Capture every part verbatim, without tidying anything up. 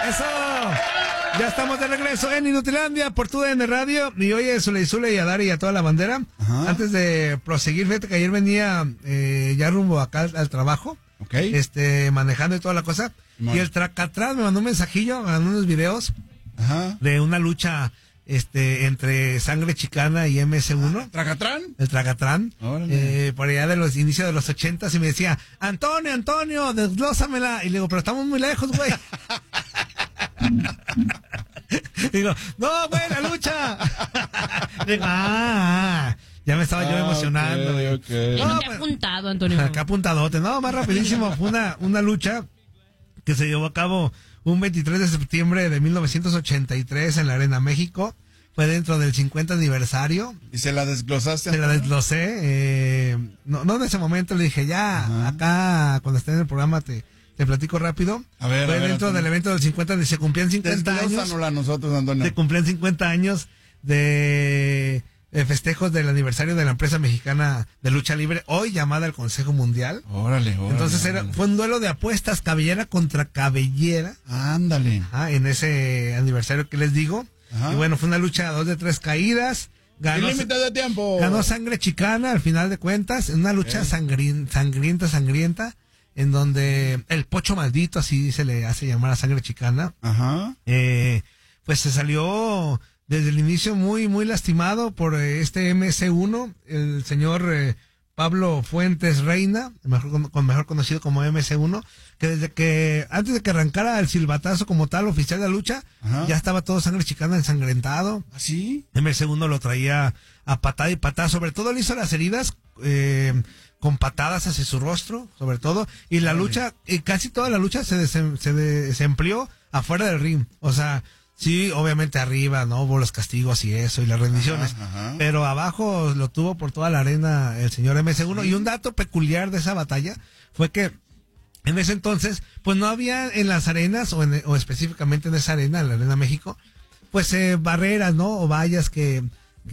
Eso. Ya estamos de regreso en Inutilandia por tu D N Radio. Y oye, Zule y Zule y a Dari y a toda la bandera. Ajá. Antes de proseguir, fíjate que ayer venía eh, ya rumbo acá al, al trabajo. Ok. Este, manejando y toda la cosa. Man. Y el Tracatrán me mandó un mensajillo, me mandó unos videos. Ajá. De una lucha este entre Sangre Chicana y M S uno. ¿Tracatrán? El Tracatrán. Eh, por allá de los inicios de los ochentas y me decía, Antonio, Antonio, desglósamela. Y le digo, pero estamos muy lejos, güey. Digo, no, güey, la lucha. Digo, ah, ya me estaba ah, yo emocionando. Okay, okay. No, no te ha apuntado, Antonio. Acá apuntadote. No, más rapidísimo. Fue una, una lucha que se llevó a cabo un veintitrés de septiembre de mil novecientos ochenta y tres en la Arena México. Fue dentro del cincuenta aniversario. ¿Y se la desglosaste? Se la desglosé. Eh, no, no en ese momento le dije, ya, ajá, acá, cuando esté en el programa te... Te platico rápido. A ver, Fue a ver, dentro Antonio. Del evento del cincuenta, se cumplían cincuenta años. A nosotros, Antonio. Se cumplían cincuenta años de, de festejos del aniversario de la empresa mexicana de lucha libre, hoy llamada el Consejo Mundial. Órale, órale. Entonces era, fue un duelo de apuestas, cabellera contra cabellera. Ándale. Ajá, en ese aniversario que les digo. Ajá. Y bueno, fue una lucha a dos de tres caídas. Ganó, límite de tiempo. Ganó Sangre Chicana al final de cuentas. Una lucha okay. sangri, sangrienta, sangrienta. En donde el Pocho Maldito, así se le hace llamar a Sangre Chicana, ajá, eh, pues se salió desde el inicio muy, muy lastimado por eh, este M S uno, el señor eh, Pablo Fuentes Reina, mejor, con, mejor conocido como M S uno, que desde que, antes de que arrancara el silbatazo como tal oficial de la lucha, ajá, ya estaba todo Sangre Chicana ensangrentado. ¿Así? M S uno lo traía a patada y patada, sobre todo le hizo las heridas, eh, con patadas hacia su rostro, sobre todo, y la lucha, y casi toda la lucha se, desem, se, de, se empleó afuera del ring, o sea, sí, obviamente arriba, ¿no? Hubo los castigos y eso, y las rendiciones, ajá, ajá, pero abajo lo tuvo por toda la arena el señor M S uno, sí. Y un dato peculiar de esa batalla fue que en ese entonces, pues no había en las arenas, o, en, o específicamente en esa arena, en la Arena México, pues eh, barreras, ¿no? O vallas que...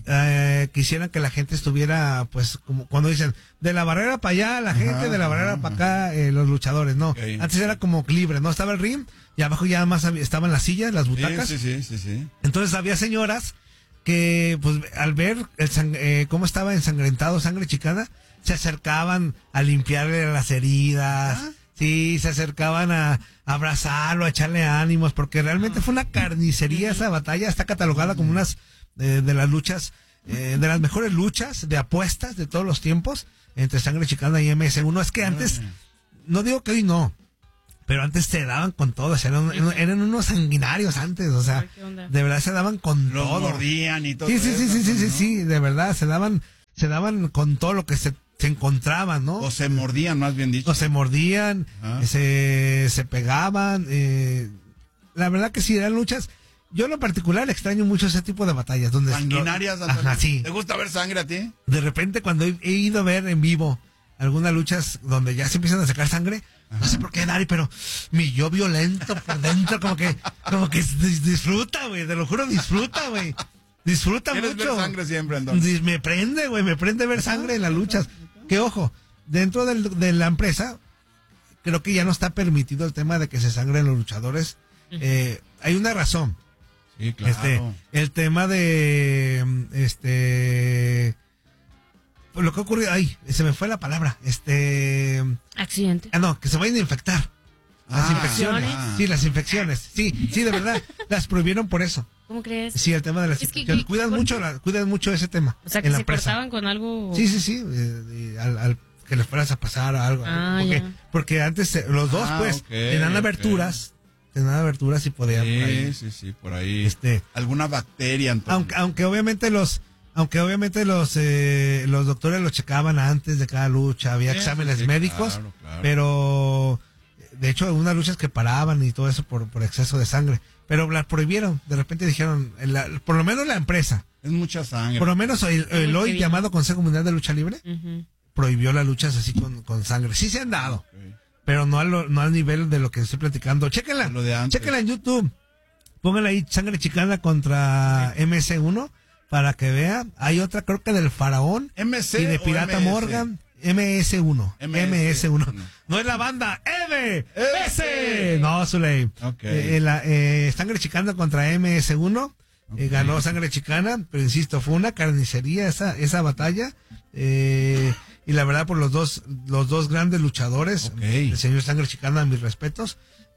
Eh, quisieran que la gente estuviera, pues, como cuando dicen, de la barrera para allá la gente, ajá, de la barrera para acá eh, los luchadores, no. Okay. Antes era como libre, ¿no? Estaba el ring y abajo ya más había, estaban las sillas, las butacas. Sí, sí, sí, sí, sí. Entonces había señoras que, pues, al ver el sang eh, cómo estaba ensangrentado Sangre Chicana, se acercaban a limpiarle las heridas. ¿Ah? Sí, se acercaban a, a abrazarlo, a echarle ánimos, porque realmente fue una carnicería esa batalla. Está catalogada como unas de, de las luchas, eh, de las mejores luchas de apuestas de todos los tiempos entre Sangre Chicana y M S uno. Es que antes, no digo que hoy no, pero antes se daban con todo, eran, eran unos sanguinarios antes, o sea, de verdad se daban con Los todo. mordían y todo. Sí, sí, eso, sí, sí, sí, ¿no? sí, sí, de verdad, se daban, se daban con todo lo que se, se encontraban, ¿no? O se mordían, más bien dicho. O se mordían, ah. se, se pegaban, eh, la verdad que sí, eran luchas. Yo en lo particular extraño mucho ese tipo de batallas. Donde sanguinarias, Antonio. Ajá, sí. ¿Te gusta ver sangre a ti? De repente cuando he, he ido a ver en vivo algunas luchas donde ya se empiezan a sacar sangre, ajá, no sé por qué, Dari, pero mi yo violento por dentro, como que, como que disfruta, güey, te lo juro, disfruta, güey. Disfruta mucho. ¿Quieres ver sangre siempre, entonces? Me prende, güey, me prende ver sangre en las luchas. Que ojo, dentro del, de la empresa, creo que ya no está permitido el tema de que se sangren los luchadores. Eh, hay una razón. Sí, claro. Este, el tema de, este, pues lo que ha ocurrido, ay, se me fue la palabra, este, accidente. Ah, no, que se vayan a infectar. Las ah, infecciones. Ah. Sí, las infecciones. Sí, sí, de verdad, las prohibieron por eso. ¿Cómo crees? Sí, el tema de las es infecciones. Que, cuidan mucho, la, cuidan mucho ese tema. O sea, que en se la empresa. cortaban con algo. Sí, sí, sí, eh, al, al que les fueras a pasar algo. Ah, porque, ya. porque antes los dos, ah, pues, okay, tenían aberturas. Okay. Tenían aberturas y podían. Sí, por ahí, sí, sí, por ahí. Este, alguna bacteria, entonces. Aunque, aunque obviamente los, aunque obviamente los, eh, los doctores lo checaban antes de cada lucha, había sí, exámenes sí, médicos, claro, claro. Pero, de hecho, algunas luchas que paraban y todo eso por, por exceso de sangre, pero las prohibieron. De repente dijeron, la, por lo menos la empresa. Es mucha sangre. Por lo menos el, el hoy bien. llamado Consejo Mundial de Lucha Libre uh-huh. prohibió las luchas así con, con sangre. Sí se han dado. Okay. Pero no al, no al nivel de lo que estoy platicando. Chéquenla, chéquenla en YouTube. Pónganla ahí, Sangre Chicana contra sí. M S uno, para que vea. Hay otra, creo que del Faraón. M C y de Pirata M S? Morgan. M S uno. M S uno. M S uno. No es la banda M S. No, Zuley. Ok. Eh, la, eh, Sangre Chicana contra M S uno. Okay. Eh, ganó Sangre Chicana, pero insisto, fue una carnicería esa, esa batalla. Eh, y la verdad, por los dos, los dos grandes luchadores, okay. el señor Sangre Chicana, mis respetos,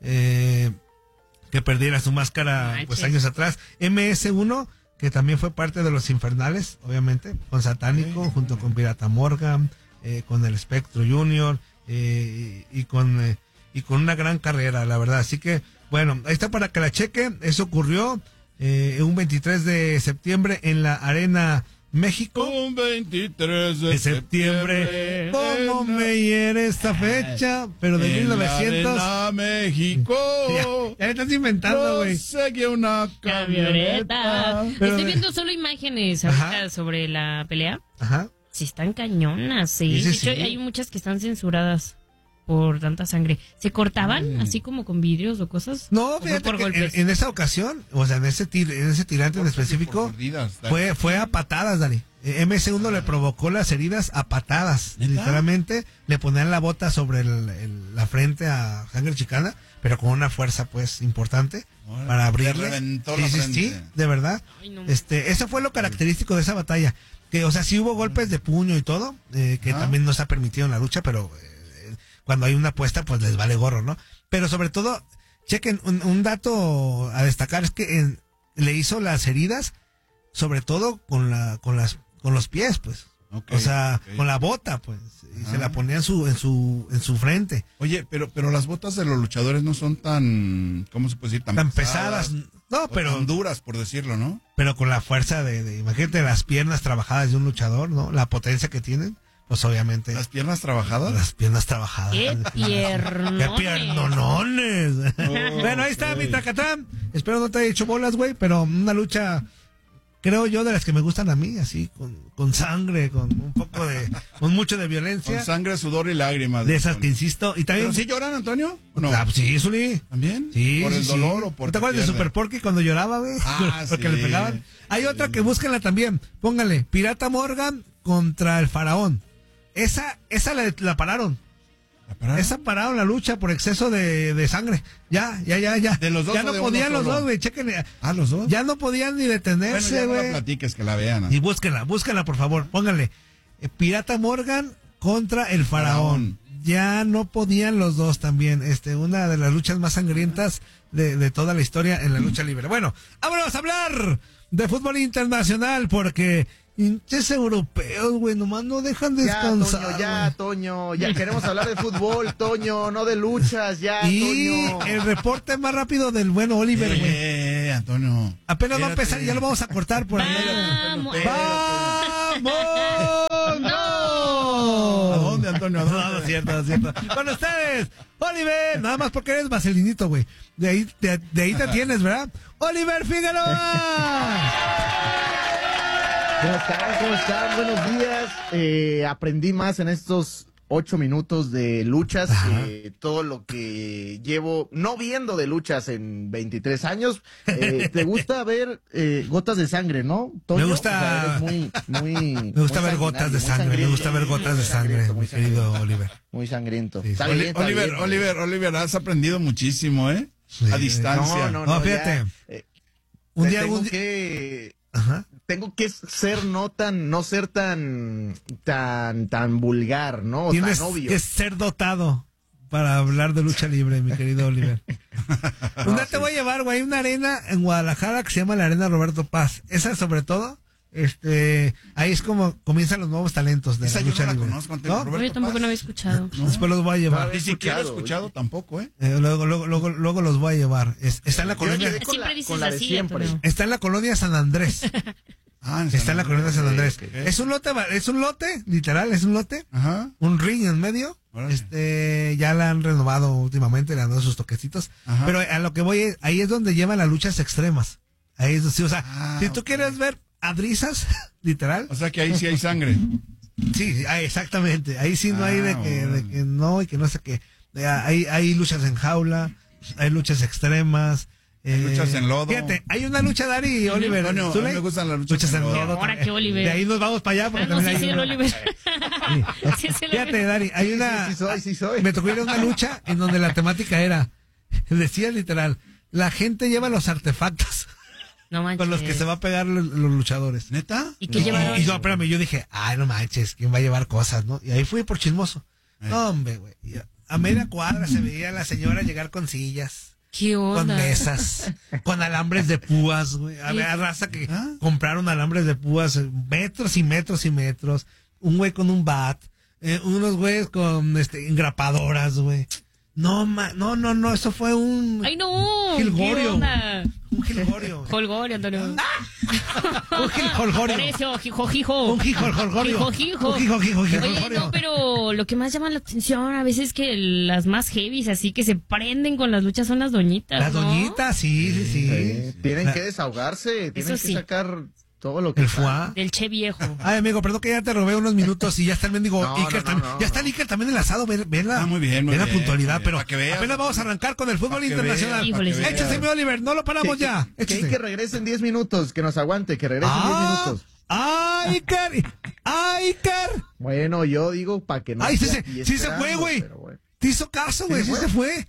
eh, que perdiera su máscara Ay, pues che. años atrás. M S uno, que también fue parte de los Infernales, obviamente, con Satánico, okay. junto con Pirata Morgan, eh, con el Espectro Junior, eh, y, y con eh, y con una gran carrera, la verdad. Así que, bueno, ahí está para que la cheque. Eso ocurrió eh, un veintitrés de septiembre en la Arena México. Un veintitrés de, de septiembre. ¿Cómo me hiere esta fecha? Pero de mil novecientos. La México. Ya, ya estás inventando, güey. Seguía una camioneta. Pero estoy viendo solo imágenes ahorita sobre la pelea. Ajá. Sí, están cañonas, sí. Sí, sí, de hecho, sí. hay muchas que están censuradas por tanta sangre. ¿Se cortaban Mm. así como con vidrios o cosas? No, ¿O fue fíjate por que en, golpes? en esa ocasión, o sea, en ese tir, en ese tirante en específico, Mordidas, fue fue a patadas, Dani. Eh, M S uno le provocó las heridas a patadas. ¿Neta? Literalmente le ponían la bota sobre el, el- la frente a Sangre Chicana, pero con una fuerza pues importante Órale, para le abrirle. reventó Sí, la sí, frente. sí, de verdad. Ay, no. Este, eso fue lo característico de esa batalla. Que, o sea, sí hubo golpes de puño y todo, eh, que Ajá. también no se ha permitido en la lucha, pero eh, cuando hay una apuesta, pues les vale gorro, ¿no? Pero sobre todo, chequen, un, un dato a destacar es que en- le hizo las heridas, sobre todo con la, con las, con los pies, pues. Ok, O sea, ok. con la bota, pues. Y se Ah. la ponía en su, en su, en su frente. Oye, pero, pero las botas de los luchadores no son tan, ¿cómo se puede decir? Tan pesadas. No, o pero, tan duras, por decirlo, ¿no? pero con la fuerza de, de, imagínate las piernas trabajadas de un luchador, ¿no? La potencia que tienen, pues obviamente. Las piernas trabajadas. Las piernas trabajadas. ¡Qué piernones! ¡Qué piernonones! Oh, Bueno, ahí está ok. mi Tracatán. Espero no te haya hecho bolas, güey, pero una lucha, creo yo, de las que me gustan a mí, así, con, con sangre, con un poco de, con mucho de violencia. Con sangre, sudor y lágrimas. De esas que Antonio. insisto. Y también. ¿Pero sí lloran, Antonio? ¿O no? Ah, pues sí, Zuli. ¿También? Sí. ¿Por sí, el sí. dolor o por ¿No te acuerdas de Super Porky cuando lloraba, güey? Ah, Porque sí. le pegaban. Hay Sí. otra que búsquenla también. Pónganle, Pirata Morgan contra el Faraón. Esa, esa la, la pararon. ¿La pararon? Esa pararon la lucha por exceso de, de sangre. Ya, ya, ya, ya. ¿De los dos ya o no de uno podían los solo? dos, güey. Chequenle. Ah, ¿los dos? Ya no podían ni bueno, detenerse, ya no la güey. platiques, que la vean. Y búsquenla, búsquenla, por favor. Pónganle. eh, Pirata Morgan contra el Faraón. Ya no podían los dos también. Este, una de las luchas más sangrientas de, de toda la historia en la lucha libre. Bueno, vámonos a hablar de fútbol internacional porque hinches europeos, güey, nomás no dejan Ya, descansar. Toño, ya, güey. Toño, ya queremos hablar de fútbol, Toño, no de luchas, ya, Y Toño. el reporte más rápido del bueno Oliver, güey. Eh, Antonio. Apenas va a Espérate. empezar y ya lo vamos a cortar por ahí. Vamos. ¡Vamos! No. ¿A dónde, Antonio? ¿A No, dónde? no es cierto, no es cierto. Con ustedes, Oliver, nada más porque eres vaselinito, güey. De ahí, de, de ahí te tienes, ¿verdad? Oliver Figueroa. ¿Cómo están? ¿Cómo están? Buenos días. Eh, aprendí más en estos ocho minutos de luchas, Ajá. eh, todo lo que llevo no viendo de luchas en veintitrés años. Eh, ¿Te gusta ver eh, gotas de sangre, no, Toño? Me gusta- O sea, eres muy, muy, Me gusta muy ver gotas de sanguinario, muy sangre, me sangriento. gusta ver gotas de Muy sangre, sangriento, mi muy querido sangriento. Oliver. Muy sangriento. Sí. Está Oli- bien, está Oliver, bien. Oliver, Oliver, has aprendido muchísimo, ¿eh? Sí. A distancia. No, no, No, no. fíjate. ya, eh, Un te día, tengo un día- que Ajá. tengo que ser no tan, no ser tan, tan, tan vulgar, ¿no? O Tienes tan obvio. que ser dotado para hablar de lucha libre, mi querido Oliver. Un día te voy a llevar, güey, hay una arena en Guadalajara que se llama la Arena Roberto Paz. Esa, sobre todo, este, ahí es como comienzan los nuevos talentos de Esa la yo lucha no la libre. conozco, Antonio. ¿No? Roberto Yo tampoco Paz. no había escuchado. No. Después los voy a llevar. Vale. Ni siquiera he escuchado, escuchado tampoco, ¿eh? Eh, luego, luego, luego, luego los voy a llevar. Es- está en la Yo colonia, quedé con la- Siempre dices con la de así, siempre. Antonio. está en la colonia San Andrés. Ah, Está en la colonia San Andrés. ok, ok. Es un lote, va- es un lote, literal, es un lote. Ajá. Un ring en medio. Órale. Este, ya la han renovado últimamente, le han dado sus toquecitos. Ajá. Pero a lo que voy, es- ahí es donde llevan las luchas extremas. Ahí es, sí, o sea, Ah, si tú ok. quieres ver adrisas, literal, O sea que ahí sí hay sangre. sí, ah, exactamente. Ahí sí no hay de Ah, que, de órale. que no y que no sé qué. Eh, Hay, hay luchas en jaula, hay luchas extremas, Eh, luchas en lodo. Fíjate, hay una lucha, Dari y Oliver. Antonio, a ¿Tú mí le- me gustan las luchas en lodo. Ahora también. que Oliver. De ahí nos vamos para allá. Porque Ah, no, sí, también sí, hay el una- Oliver. Sí. Sí, sí, el Fíjate, Oliver. Dari, hay una. Sí, sí soy, sí soy. Me tocó ir a una lucha en donde la temática era, decía literal, la gente lleva los artefactos No manches. con los que se va a pegar los, los luchadores. ¿Neta? ¿Y qué Y, llevaron? y yo, espérame, yo dije, ay, no manches, ¿quién va a llevar cosas, no? Y ahí fui por chismoso. Eh. No, hombre, güey. Y a- A media cuadra se veía a la señora llegar con sillas, ¿Qué con onda? mesas, con alambres de púas, güey. Había raza que ¿Ah? compraron alambres de púas, eh, metros y metros y metros. Un güey con un bat, eh, unos güeyes con este engrapadoras, güey. No, ma, no, no, no, eso fue un... ¡Ay, no! Gilgorio. ¿Qué onda? Un jilgorio. Holgorio, Antonio. Un jilgorio. Por eso, jijo, jijo. Un jijolgorio. Jijo, jijo. Un jijo, jijo, Oye, jijolgorio. no, pero lo que más llama la atención a veces que las más heavies, así que se prenden con las luchas, son las doñitas, Las ¿no? doñitas, sí, sí, sí. Sí, tienen La- que desahogarse, tienen Eso que sí. sacar todo lo que El está. foie. Del che viejo. Ay, amigo, perdón que ya te robé unos minutos y ya está el mendigo No, Iker no, no, también. no, ya está el no. Iker también enlazado, ve, ve la, Ah, muy bien, muy ve la bien, puntualidad, muy bien. pero Pa' que veas. apenas vamos a arrancar con el fútbol Pa' que internacional. veas, Híjole, pa' que sí. veas. Échese, mi Oliver, no lo paramos Que- ya. Que, Échese. que regresen diez minutos, que nos aguante, que regresen diez Ah, minutos. ¡Ah, Iker! ¡Ah, Iker! Bueno, yo digo para que no. Ay, sí, esté se, aquí sí se fue, esperando, güey. pero bueno. Te hizo caso, güey, ¿Sí sí se se fue.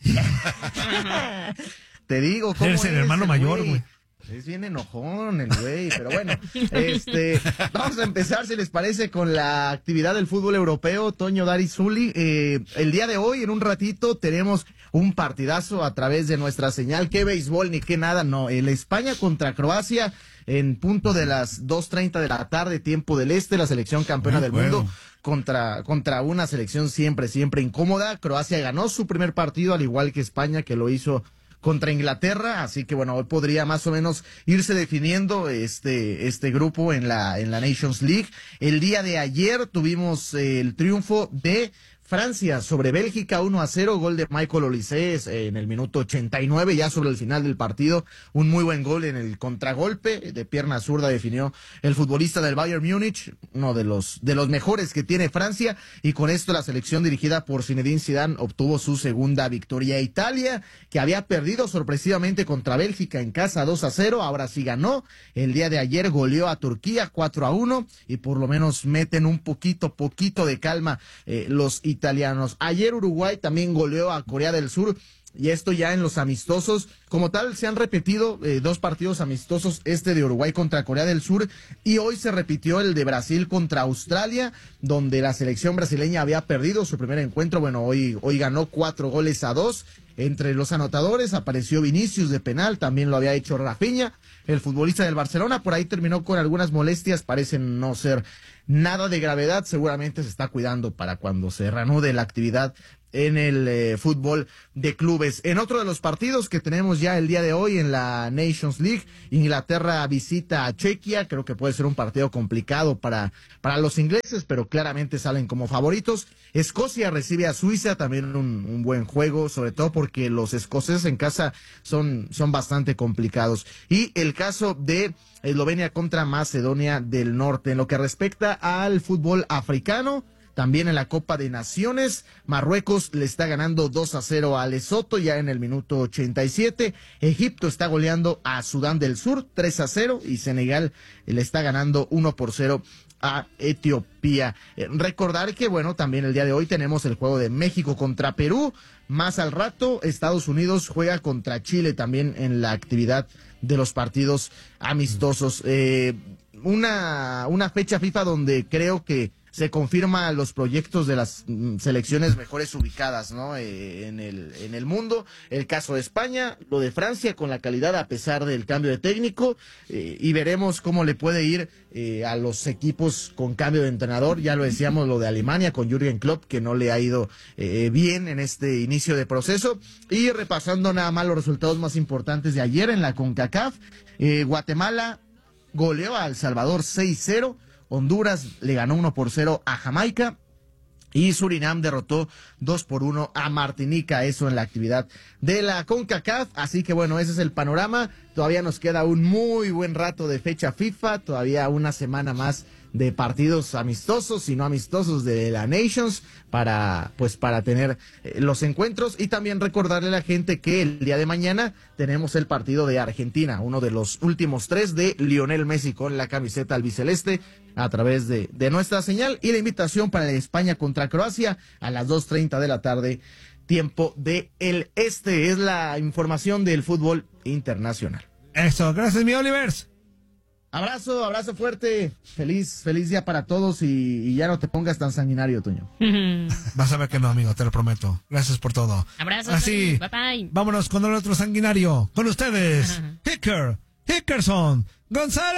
Te digo, ¿cómo Eres el es hermano mayor, güey. Es bien enojón el güey, pero bueno, este, vamos a empezar, si les parece, con la actividad del fútbol europeo. Toño, Dari, Zuli, eh, el día de hoy, en un ratito, tenemos un partidazo a través de nuestra señal. Qué béisbol ni qué nada, no. El España contra Croacia en punto de las dos treinta de la tarde, tiempo del este, la selección campeona Buen del juego. mundo. Contra, contra una selección siempre, siempre incómoda. Croacia ganó su primer partido, al igual que España, que lo hizo contra Inglaterra, así que bueno, hoy podría más o menos irse definiendo este, este grupo en la, en la Nations League. El día de ayer tuvimos eh, el triunfo de Francia sobre Bélgica, uno a cero, gol de Michael Olise eh, en el minuto ochenta y nueve, ya sobre el final del partido, un muy buen gol en el contragolpe, de pierna zurda definió el futbolista del Bayern Múnich, uno de los, de los mejores que tiene Francia, y con esto la selección dirigida por Zinedine Zidane obtuvo su segunda victoria. Italia, que había perdido sorpresivamente contra Bélgica en casa dos a cero, ahora sí ganó, el día de ayer goleó a Turquía cuatro a uno, y por lo menos meten un poquito, poquito de calma eh, los italianos. Ayer Uruguay también goleó a Corea del Sur, y esto ya en los amistosos. Como tal, se han repetido eh, dos partidos amistosos, este de Uruguay contra Corea del Sur, y hoy se repitió el de Brasil contra Australia, donde la selección brasileña había perdido su primer encuentro. Bueno, hoy, hoy ganó cuatro goles a dos. Entre los anotadores apareció Vinicius de penal, también lo había hecho Rafinha, el futbolista del Barcelona. Por ahí terminó con algunas molestias, parecen no ser nada de gravedad, seguramente se está cuidando para cuando se reanude la actividad en el eh, fútbol de clubes. En otro de los partidos que tenemos ya el día de hoy en la Nations League, Inglaterra visita a Chequia. Creo que puede ser un partido complicado para, para los ingleses, pero claramente salen como favoritos. Escocia recibe a Suiza, también un, un buen juego, sobre todo porque los escoceses en casa son, son bastante complicados. Y el caso de Eslovenia contra Macedonia del Norte. En lo que respecta al fútbol africano, también en la Copa de Naciones, Marruecos le está ganando dos a cero a Lesoto ya en el minuto ochenta y siete. Egipto está goleando a Sudán del Sur tres a cero y Senegal le está ganando uno por cero a Etiopía. Eh, recordar que, bueno, también el día de hoy tenemos el juego de México contra Perú. Más al rato, Estados Unidos juega contra Chile también en la actividad de los partidos amistosos. Eh, una, una fecha FIFA donde creo que se confirma los proyectos de las mm, selecciones mejores ubicadas, ¿no? Eh, en el en el mundo. El caso de España, lo de Francia con la calidad a pesar del cambio de técnico, eh, y veremos cómo le puede ir eh, a los equipos con cambio de entrenador. Ya lo decíamos, lo de Alemania con Jürgen Klopp, que no le ha ido eh, bien en este inicio de proceso. Y repasando nada más los resultados más importantes de ayer en la CONCACAF, eh, Guatemala goleó a El Salvador seis cero. Honduras le ganó uno por cero a Jamaica y Surinam derrotó dos por uno a Martinica, eso en la actividad de la CONCACAF. Así que bueno, ese es el panorama. Todavía nos queda un muy buen rato de fecha FIFA, todavía una semana más de partidos amistosos y no amistosos de la Nations para pues para tener eh, los encuentros, y también recordarle a la gente que el día de mañana tenemos el partido de Argentina, uno de los últimos tres de Lionel Messi con la camiseta albiceleste a través de, de nuestra señal, y la invitación para España contra Croacia a las dos treinta de la tarde, tiempo de el este. Es la información del fútbol internacional. Eso, gracias mi Olivers. Abrazo, abrazo fuerte. Feliz, feliz día para todos y, y ya no te pongas tan sanguinario, Toño. Vas a ver que no, amigo, te lo prometo. Gracias por todo. Abrazos. Así, Bye bye. Vámonos con el otro sanguinario. Con ustedes, Hicker, Hickerson González.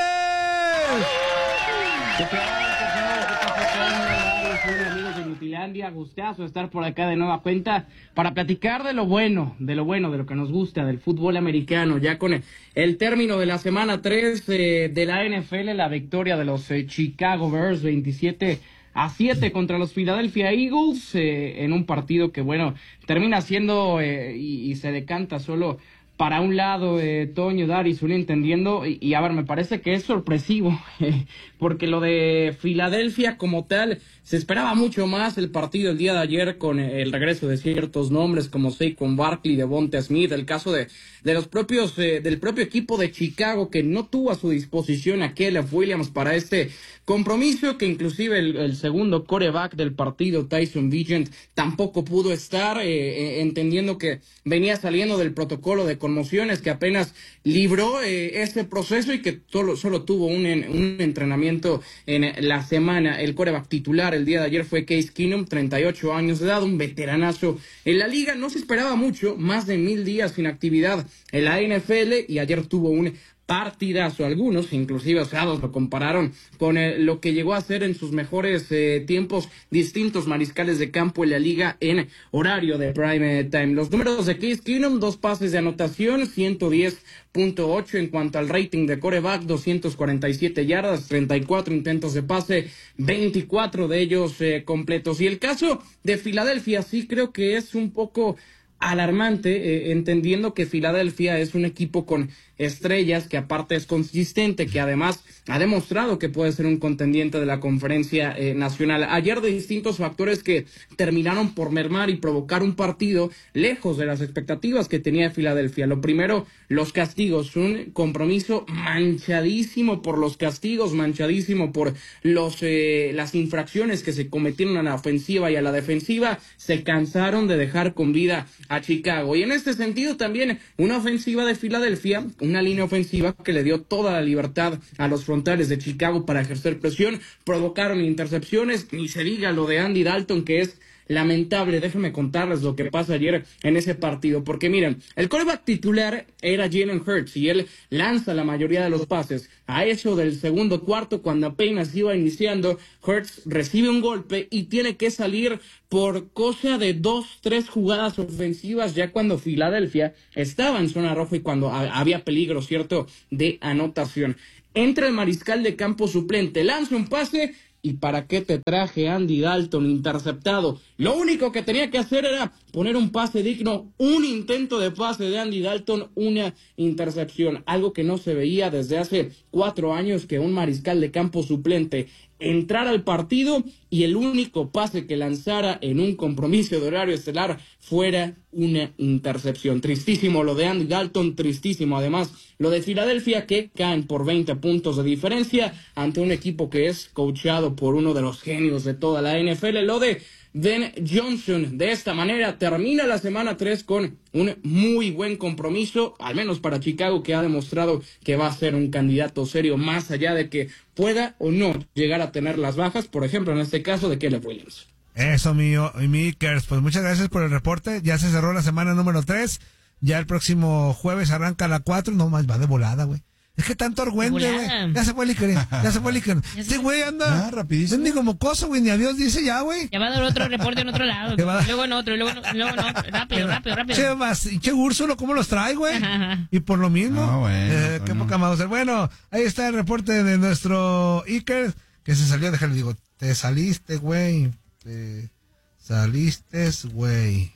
Amigos de Nutilandia, gustazo estar por acá de nueva cuenta para platicar de lo bueno, de lo bueno, de lo que nos gusta del fútbol americano, ya con el, el término de la semana tres eh, de la N F L, la victoria de los eh, Chicago Bears veintisiete a siete contra los Philadelphia Eagles, eh, en un partido que, bueno, termina siendo eh, y, y se decanta solo para un lado, eh, Toño, Daris, uno entendiendo, y, y a ver, me parece que es sorpresivo, eh, porque lo de Filadelfia como tal, se esperaba mucho más el partido el día de ayer con el regreso de ciertos nombres como Saquon Barkley, Devonta Smith, el caso de, de los propios, eh, del propio equipo de Chicago que no tuvo a su disposición a Caleb Williams para este compromiso, que inclusive el, el segundo quarterback del partido, Tyson Vigent, tampoco pudo estar, eh, eh, entendiendo que venía saliendo del protocolo de conmociones, que apenas libró eh, ese proceso y que solo, solo tuvo un, un entrenamiento en la semana. El quarterback titular el día de ayer fue Case Keenum, treinta y ocho años de edad, un veteranazo en la liga. No se esperaba mucho, más de mil días sin actividad en la N F L, y ayer tuvo un partidazo. Algunos, inclusive osados, lo compararon con eh, lo que llegó a ser en sus mejores eh, tiempos distintos mariscales de campo en la liga en horario de prime time. Los números de Case Keenum: dos pases de anotación, ciento diez punto ocho en cuanto al rating de quarterback, doscientas cuarenta y siete yardas, treinta y cuatro intentos de pase, veinticuatro de ellos eh, completos. Y el caso de Filadelfia sí creo que es un poco alarmante, eh, entendiendo que Filadelfia es un equipo con estrellas, que aparte es consistente, que además ha demostrado que puede ser un contendiente de la conferencia eh, nacional. Ayer, de distintos factores que terminaron por mermar y provocar un partido lejos de las expectativas que tenía Filadelfia. Lo primero, los castigos, un compromiso manchadísimo por los castigos, manchadísimo por los eh, las infracciones que se cometieron a la ofensiva y a la defensiva. Se cansaron de dejar con vida a Chicago, y en este sentido también una ofensiva de Filadelfia, una línea ofensiva que le dio toda la libertad a los frontales de Chicago para ejercer presión. Provocaron intercepciones, ni se diga lo de Andy Dalton, que es lamentable. Déjenme contarles lo que pasa ayer en ese partido, porque miren, el quarterback titular era Jalen Hurts y él lanza la mayoría de los pases. A eso del segundo cuarto, cuando apenas iba iniciando, Hurts recibe un golpe y tiene que salir por cosa de dos, tres jugadas ofensivas, ya cuando Filadelfia estaba en zona roja y cuando a- había peligro, cierto, de anotación. Entra el mariscal de campo suplente, lanza un pase, ¿y para qué te traje Andy Dalton interceptado? Lo único que tenía que hacer era poner un pase digno, un intento de pase de Andy Dalton, una intercepción, algo que no se veía desde hace cuatro años, que un mariscal de campo suplente entrara al partido y el único pase que lanzara en un compromiso de horario estelar fuera una intercepción. Tristísimo lo de Andy Dalton, tristísimo además lo de Filadelfia, que caen por veinte puntos de diferencia ante un equipo que es coachado por uno de los genios de toda la N F L, lo de Ben Johnson. De esta manera termina la semana tres con un muy buen compromiso, al menos para Chicago, que ha demostrado que va a ser un candidato serio, más allá de que pueda o no llegar a tener las bajas, por ejemplo, en este caso de Caleb Williams. Eso, mío, y mi Ikers, pues muchas gracias por el reporte. Ya se cerró la semana número tres. Ya el próximo jueves arranca la cuatro. No más, va de volada, güey. Es que tanto argüente, güey. Ya se fue el Iker, ya se fue el Iker. Este güey anda Ah, rapidísimo. mendigo mocoso, güey, ni adiós dice ya, güey. Ya va a dar otro reporte en otro lado. ¿Qué va a- Luego en otro, y luego, en- luego en otro. Rápido, rápido, rápido. Che, vas, y che Úrsulo, ¿cómo los trae, güey? Ajá. Y por lo mismo. Ah, bueno, eh, qué bueno. poca Mauser. Bueno, ahí está el reporte de nuestro Iker, que se salió, déjale, digo, te saliste, güey. Te saliste, güey.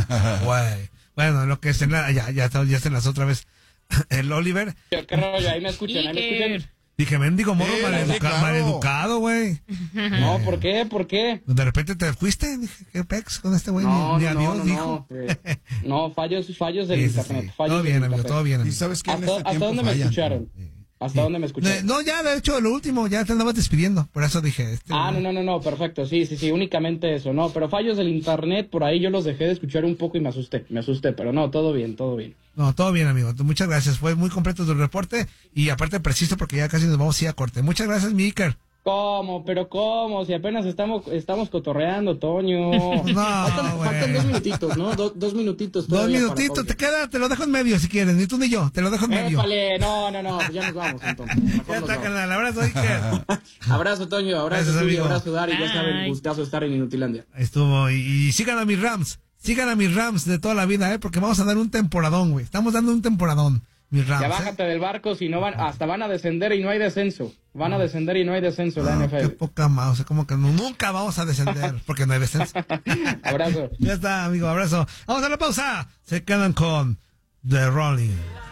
Güey. Bueno, lo que es en la, ya, ya, está- ya se las otra vez. El Oliver. ¿Qué rollo? Ahí me escuchan, ahí me Iker. escuchan. Dije, mendigo morro Sí, maleduca- sí, claro. maleducado, güey. No, ¿por qué? ¿Por qué? De repente te fuiste. Dije, ¿qué pex con este güey? No, Ni, ni no, adiós no, dijo. no, eh, no, fallos, fallos del Sí, sí, internet. sí. Fallos Todo del bien, amigo, internet. todo bien. Y amigo. sabes que en ¿Hasta, este hasta tiempo dónde me fallan. escucharon? ¿Hasta dónde me escucharon? Eh, No, ya, de hecho, lo último, ya te andabas despidiendo. Por eso dije. Este, Ah, no, no, no, no, perfecto, sí, sí, sí, únicamente eso, no, pero fallos del internet, por ahí yo los dejé de escuchar un poco y me asusté, me asusté, pero no, todo bien, todo bien. No, todo bien, amigo. Muchas gracias. Fue muy completo tu reporte y aparte preciso porque ya casi nos vamos a ir a corte. Muchas gracias, mi Iker. ¿Cómo? ¿Pero cómo? Si apenas estamos estamos cotorreando, Toño. No, faltan, güey. faltan dos minutitos, ¿no? Do- dos minutitos Dos todavía para minutitos, te pausa. queda, te lo dejo en medio si quieres. Ni tú ni yo, te lo dejo en medio. Épale, no, no, no, pues ya nos vamos entonces. Mejor Ya nos está, vamos. canal. Abrazo, Iker. Abrazo, Toño, abrazo, Gracias, Zuli, amigo. abrazo, Dari, ya saben, Bye. gustazo estar en Inutilandia. Ahí estuvo. Y, y sigan a mis Rams. Sigan a mis Rams de toda la vida, ¿eh? Porque vamos a dar un temporadón, güey. Estamos dando un temporadón, mis Rams. Ya ¿eh? bájate del barco, si no van, hasta van a descender y no hay descenso. Van a descender y no hay descenso en la Ah, N F qué L. poca más. O sea, como que no- nunca vamos a descender porque no hay descenso. Abrazo. Ya está, amigo. Abrazo. Vamos a la pausa. Se quedan con The Rolling.